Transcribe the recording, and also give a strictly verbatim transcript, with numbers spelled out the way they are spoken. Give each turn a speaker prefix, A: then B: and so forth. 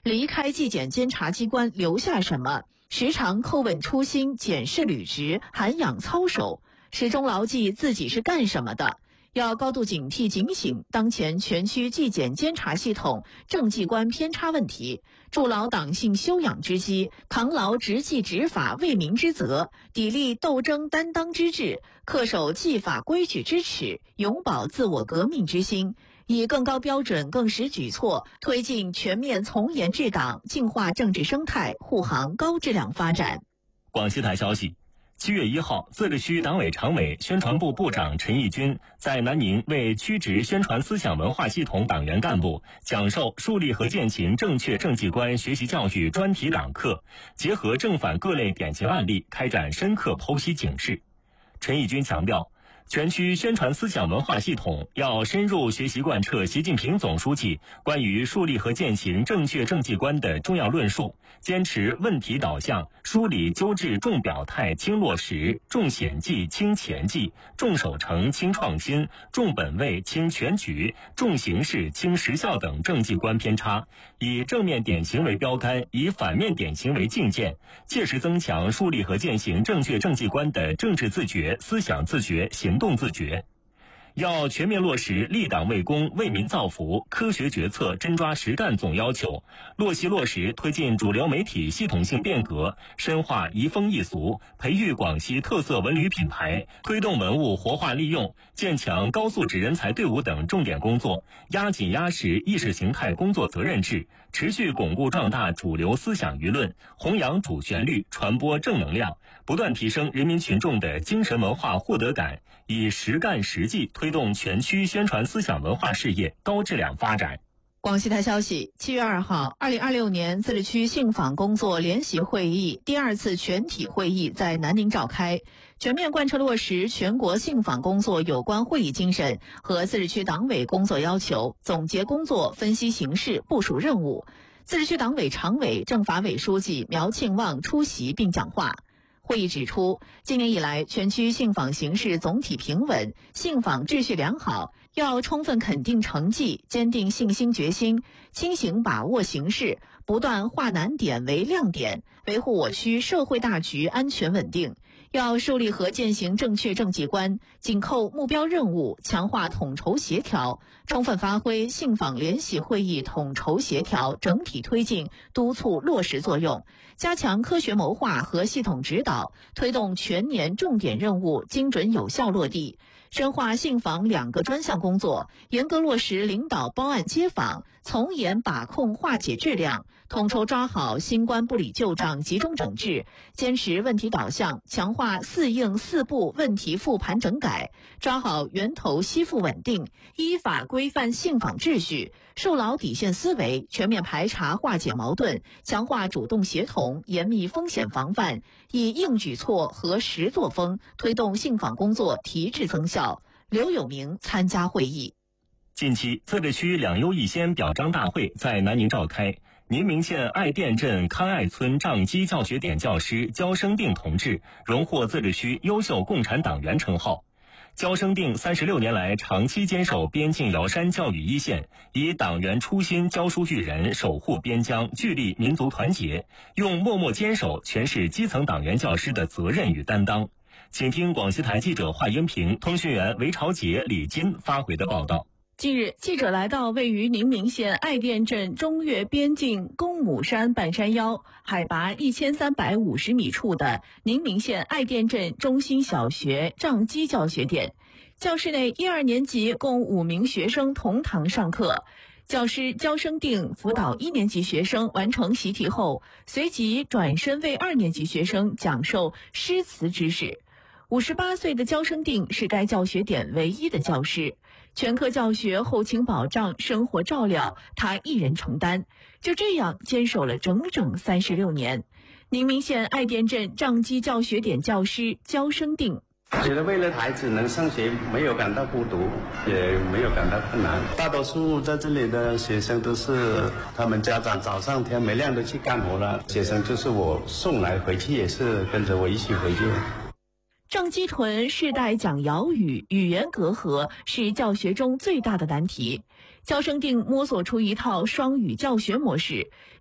A: 离开纪检监察机关留下什么？时常叩问初心，检视履职，涵养操守，始终牢记自己是干什么的。要高度警惕警醒当前全区纪检监察系统政纪关偏差问题，筑牢党性修养之基，扛牢执纪执法为民之责，砥砺斗争担当之志，恪守纪法规矩之尺，永葆自我革命之心，以更高标准更实举措，推进全面从严治党，净化政治生态，护航高质量发展。
B: 广西台消息，七月一号，自治区党委常委、宣传部部长陈义军在南宁为区直宣传思想文化系统党员干部讲授树立和践行正确政纪观学习教育专题党课，结合正反各类典型案例，开展深刻剖析警示。陈义军强调，全区宣传思想文化系统要深入学习贯彻习近平总书记关于树立和践行正确政纪观的重要论述，坚持问题导向，梳理纠治重表态轻落实，重显记轻前记，重守成轻创新，重本位轻全局，重形式轻实效等政纪观偏差，以正面典型为标杆，以反面典型为镜鉴，切实增强树立和践行正确政纪观的政治自觉、思想自觉、行动自觉。要全面落实立党为公、为民造福、科学决策、真抓实干总要求，落细落实推进主流媒体系统性变革，深化移风易俗，培育广西特色文旅品牌，推动文物活化利用，建强高素质人才队伍等重点工作，压紧压实意识形态工作责任制，持续巩固壮大主流思想舆论，弘扬主旋律，传播正能量，不断提升人民群众的精神文化获得感，以实干实际推动全区宣传思想文化事业高质量发展。
A: 广西台消息，七月二号，二零二六年自治区信访工作联席会议第二次全体会议在南宁召开，全面贯彻落实全国信访工作有关会议精神和自治区党委工作要求，总结工作，分析形势，部署任务。自治区党委常委、政法委书记苗庆旺出席并讲话。会议指出，今年以来，全区信访形势总体平稳，信访秩序良好，要充分肯定成绩，坚定信心决心，清醒把握形势，不断化难点为亮点，维护我区社会大局安全稳定。要树立和践行正确政纪观，紧扣目标任务，强化统筹协调，充分发挥信访联席会议统筹协调、整体推进、督促落实作用，加强科学谋划和系统指导，推动全年重点任务精准有效落地，深化信访两个专项工作，严格落实领导包案接访，从严把控化解质量，统筹抓好新冠不理旧账集中整治，坚持问题导向，强化四应四不问题复盘整改，抓好源头吸附稳定，依法规范信访秩序，树牢底线思维，全面排查化解矛盾，强化主动协同，严密风险防范，以硬举措和实作风推动信访工作提质增效。刘有明参加会议。
B: 近期，自治区两优一先表彰大会在南宁召开。宁明县爱店镇康爱村杖基教学点教师焦生定同志荣获自治区优秀共产党员称号。焦生定三十六年来长期坚守边境瑶山教育一线，以党员初心教书育人，守护边疆，聚力民族团结，用默默坚守诠释基层党员教师的责任与担当。请听广西台记者华英平、通讯员韦朝杰、李金发回的报道。
A: 近日，记者来到位于宁明县爱店镇中越边境公母山半山腰，海拔一千三百五十米处的宁明县爱店镇中心小学杖基教学点。教室内一二年级共五名学生同堂上课，教师焦生定辅导一年级学生完成习题后，随即转身为二年级学生讲授诗词知识。五十八岁的焦生定是该教学点唯一的教师，全科教学、后勤保障、生活照料他一人承担，就这样坚守了整整三十六年。宁明县爱店镇杖基教学点教师焦生定
C: 觉得为了孩子能上学，没有感到孤独，也没有感到困难。大多数在这里的学生都是他们家长早上天没亮都去干活了，学生就是我送来，回去也是跟着我一起回去。
A: 杖基屯世代讲瑶语，语言隔阂是教学中最大的难题。焦生定摸索出一套双语教学模式，